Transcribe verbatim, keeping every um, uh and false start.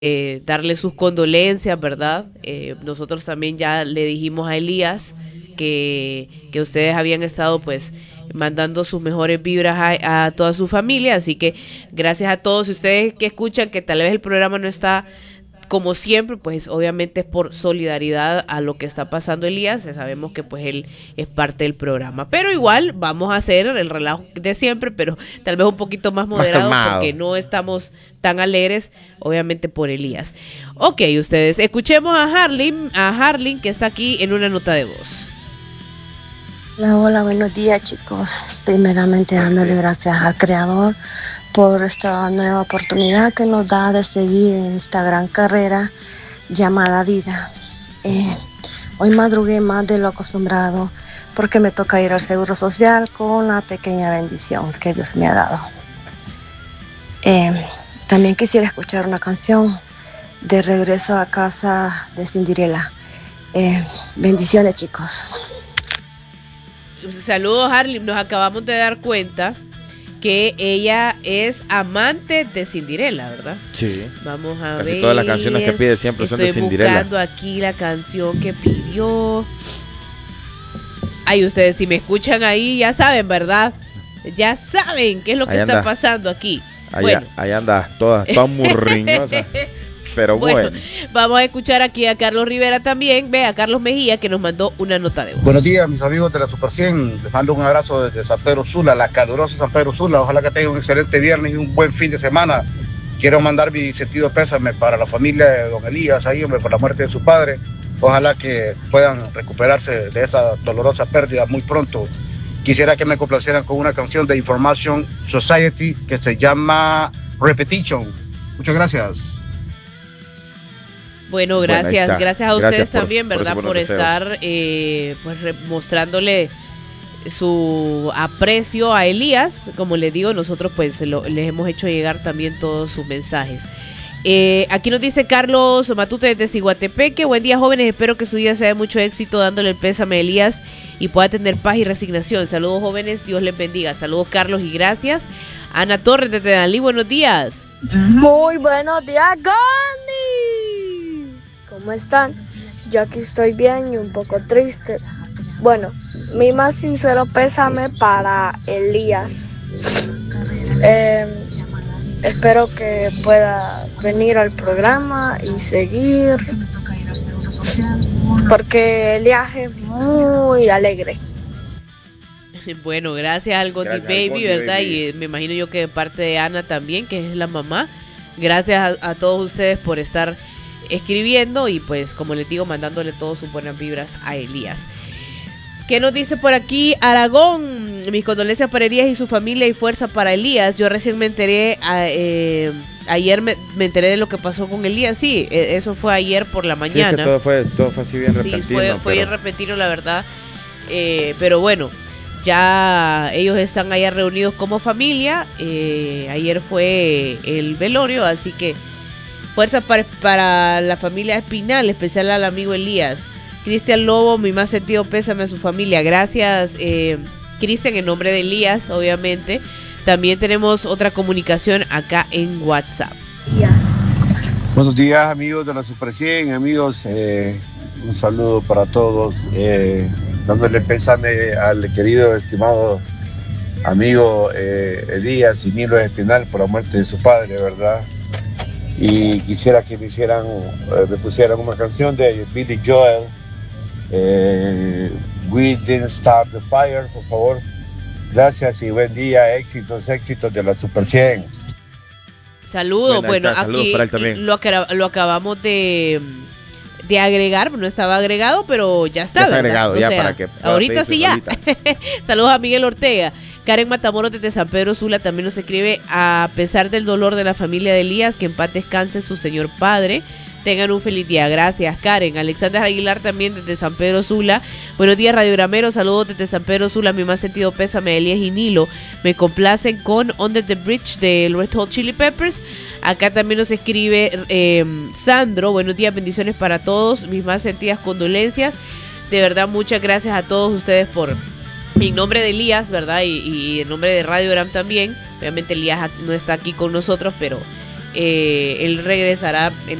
eh, darle sus condolencias, ¿verdad? Eh, nosotros también ya le dijimos a Elías que, que ustedes habían estado pues mandando sus mejores vibras a, a toda su familia, así que gracias a todos ustedes que escuchan, que tal vez el programa no está como siempre, pues obviamente es por solidaridad a lo que está pasando Elías. Sabemos que pues él es parte del programa, pero igual vamos a hacer el relajo de siempre, pero tal vez un poquito más moderado, más porque no estamos tan alegres, obviamente por Elías. Ok, ustedes, escuchemos a Harlin, a Harlin que está aquí en una nota de voz. Hola, hola, buenos días, chicos. Primeramente dándole gracias al Creador por esta nueva oportunidad que nos da de seguir en esta gran carrera llamada vida. Eh, hoy madrugué más de lo acostumbrado porque me toca ir al Seguro Social con la pequeña bendición que Dios me ha dado. Eh, también quisiera escuchar una canción de Regreso a Casa de Cinderella. Eh, bendiciones, chicos. Saludos, Harley. Nos acabamos de dar cuenta que ella es amante de Cinderella, ¿verdad? Sí. Vamos a Casi ver. Casi todas las canciones que pide siempre Estoy son de Cinderella. Estoy buscando aquí la canción que pidió. Ay, ustedes si me escuchan ahí ya saben, ¿verdad? Ya saben qué es lo que ahí está anda. pasando aquí. Allá, bueno. Ahí anda, toda, toda murriñosa. Pero bueno. bueno, vamos a escuchar aquí a Carlos Rivera también, ve a Carlos Mejía que nos mandó una nota de voz. Buenos días, mis amigos de la Super cien, les mando un abrazo desde San Pedro Sula, la calurosa San Pedro Sula, ojalá que tengan un excelente viernes y un buen fin de semana. Quiero mandar mi sentido pésame para la familia de don Elías, ahí, hombre, por la muerte de su padre, ojalá que puedan recuperarse de esa dolorosa pérdida muy pronto. Quisiera que me complacieran con una canción de Information Society que se llama Repetition. Muchas gracias. Bueno, gracias, bueno, gracias a ustedes gracias por, también, ¿verdad? Por, por estar eh, pues re- mostrándole su aprecio a Elías. Como les digo, nosotros pues lo, les hemos hecho llegar también todos sus mensajes. Eh, aquí nos dice Carlos Matute desde Ciguatepeque. Buen día, jóvenes, espero que su día sea de mucho éxito, dándole el pésame a Elías y pueda tener paz y resignación. Saludos, jóvenes, Dios les bendiga. Saludos, Carlos, y gracias. Ana Torres desde Dalí, buenos días. Muy buenos días, Gandhi. ¿Cómo están? Yo aquí estoy bien y un poco triste. Bueno, mi más sincero pésame para Elías. Eh, espero que pueda venir al programa y seguir, porque Elías es muy alegre. Bueno, gracias al Gondi Baby, Gondi ¿verdad? Baby. Y me imagino yo que de parte de Ana también, que es la mamá. Gracias a, a todos ustedes por estar escribiendo y pues como les digo, mandándole todas sus buenas vibras a Elías. ¿Qué nos dice por aquí Aragón? Mis condolencias para Elías y su familia y fuerza para Elías. Yo recién me enteré, a, eh, ayer me, me enteré de lo que pasó con Elías. Sí, eso fue ayer por la mañana. Sí, es que todo fue, todo fue así bien repentino. Sí, fue, fue pero... bien repentino, la verdad. Eh, pero bueno, ya ellos están allá reunidos como familia. Eh, ayer fue el velorio, así que fuerza para, para la familia Espinal, especial al amigo Elías. Cristian Lobo, mi más sentido pésame a su familia. Gracias, eh, Cristian, en nombre de Elías, obviamente. También tenemos otra comunicación acá en WhatsApp. Elías. Buenos días, amigos de la Super cien, amigos. Eh, un saludo para todos. Eh, dándole pésame al querido, estimado amigo eh, Elías y Nilo Espinal por la muerte de su padre, ¿verdad? Y quisiera que me hicieran, eh, me pusieran una canción de Billy Joel, eh, We Didn't Start the Fire, por favor. Gracias y buen día, éxitos, éxitos de la Super cien. Saludos, bueno, está, aquí lo, lo acabamos de, de agregar, no estaba agregado, pero ya está, ya está ¿verdad? agregado, o ya sea, para que ahorita sí ya. Saludos a Miguel Ortega. Karen Matamoros desde San Pedro Sula también nos escribe: a pesar del dolor de la familia de Elías, que en paz descanse su señor padre. Tengan un feliz día. Gracias, Karen. Alexander Aguilar también desde San Pedro Sula. Buenos días, radiogrameros. Saludos desde San Pedro Sula. Mi más sentido pésame a Elías y Nilo. Me complacen con Under the Bridge de Red Hot Chili Peppers. Acá también nos escribe eh, Sandro. Buenos días, bendiciones para todos. Mis más sentidas condolencias. De verdad, muchas gracias a todos ustedes por... En nombre de Elías, ¿verdad? Y, y en nombre de Radiogram también. Obviamente Elías no está aquí con nosotros, pero eh, él regresará en